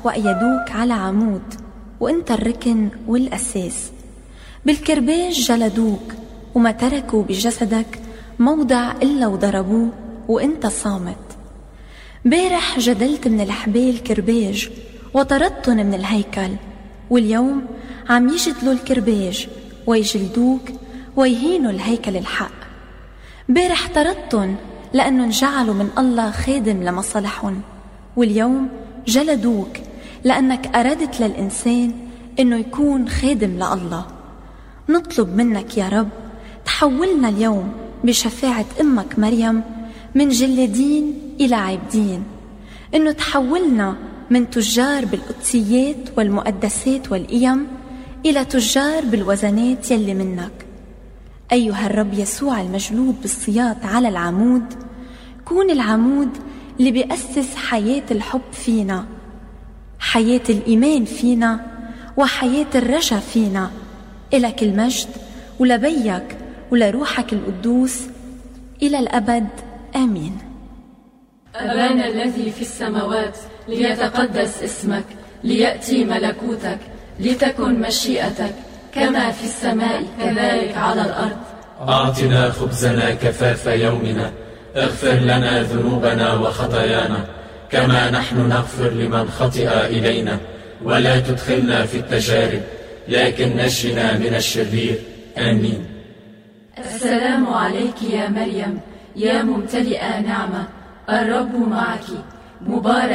وأيدوك على عمود وانت الركن والأساس. بالكرباج جلدوك وما تركوا بجسدك موضع إلا وضربوه وانت صامت. بارح جدلت من الحبال كرباج وطردتن من الهيكل، واليوم عم يجدلوا الكرباج ويجلدوك ويهينوا الهيكل الحق. بارح طردتن لأنه جعلوا من الله خادم لمصالحهم، واليوم جلدوك لأنك أردت للإنسان إنه يكون خادم لله. نطلب منك يا رب تحولنا اليوم بشفاعة أمك مريم من جلادين إلى عابدين، إنه تحولنا من تجار بالقدسيات والمقدسات والقيم إلى تجار بالوزنات يلي منك. أيها الرب يسوع المجلود بالصياط على العمود، كون العمود اللي بيأسس حياة الحب فينا، حياة الإيمان فينا، وحياة الرجا فينا. إلك المجد ولبيك ولروحك القدوس إلى الأبد آمين. أبانا الذي في السماوات، ليتقدس اسمك، ليأتي ملكوتك، لتكن مشيئتك كما في السماء كذلك على الأرض. أعطنا خبزنا كفاف يومنا، اغفر لنا ذنوبنا وخطايانا كما نحن نغفر لمن خطئ إلينا، ولا تدخلنا في التجارب لكن نجنا من الشرير. آمين. السلام عليك يا مريم، يا ممتلئة نعمة، الرب معك، مبارك